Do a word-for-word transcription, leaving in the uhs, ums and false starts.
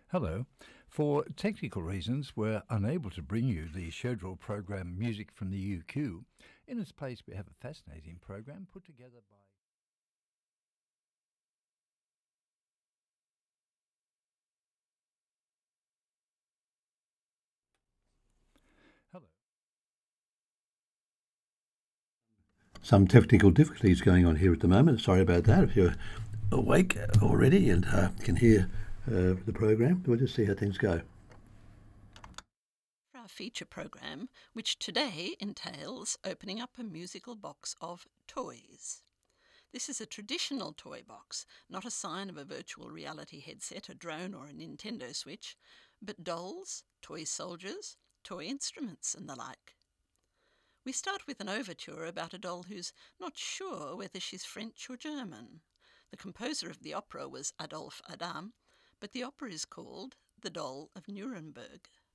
Hello. For technical reasons, we're unable to bring you the scheduled program Music from the U Q. In its place, we have a fascinating program put together by. Hello. Some technical difficulties going on here at the moment. Sorry about that. If you're awake already and uh, can hear uh, the program, we'll just see how things go. For our feature program, which today entails opening up a musical box of toys. This is a traditional toy box, not a sign of a virtual reality headset, a drone or a Nintendo Switch, but dolls, toy soldiers, toy instruments and the like. We start with an overture about a doll who's not sure whether she's French or German. The composer of the opera was Adolphe Adam, but the opera is called The Doll of Nuremberg.